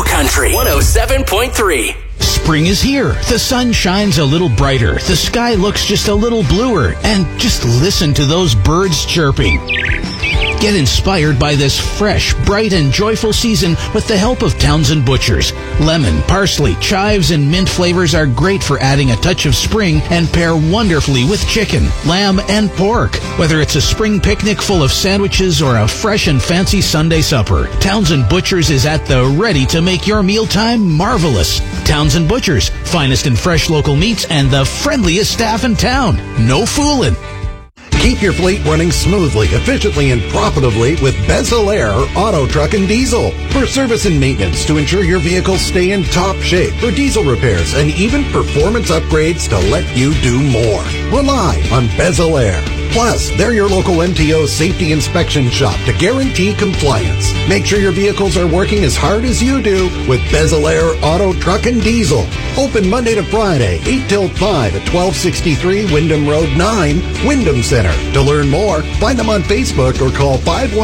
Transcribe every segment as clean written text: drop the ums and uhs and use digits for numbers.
New Country 107.3. Spring is here. The sun shines a little brighter. The sky looks just a little bluer. And just listen to those birds chirping. Get inspired by this fresh, bright, and joyful season with the help of Townsend Butchers. Lemon, parsley, chives, and mint flavors are great for adding a touch of spring and pair wonderfully with chicken, lamb, and pork. Whether it's a spring picnic full of sandwiches or a fresh and fancy Sunday supper, Townsend Butchers is at the ready to make your mealtime marvelous. Townsend Butchers, finest in fresh local meats and the friendliest staff in town. No fooling. Keep your fleet running smoothly, efficiently, and profitably with Bezel Air Auto, Truck, and Diesel. For service and maintenance to ensure your vehicles stay in top shape, for diesel repairs, and even performance upgrades to let you do more. Rely on Bezel Air. Plus, they're your local MTO safety inspection shop to guarantee compliance. Make sure your vehicles are working as hard as you do with Bezel Air Auto, Truck, and Diesel. Open Monday to Friday, 8 till 5 at 1263 Wyndham Road 9, Wyndham Center. To learn more, find them on Facebook or call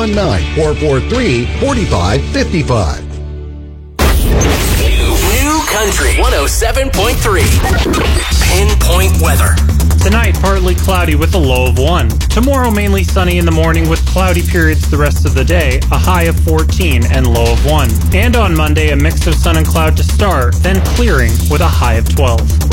519-443-4555. New Country 107.3. Pinpoint weather. Tonight, partly cloudy with a low of 1. Tomorrow, mainly sunny in the morning with cloudy periods the rest of the day, a high of 14 and low of 1. And on Monday, a mix of sun and cloud to start, then clearing with a high of 12.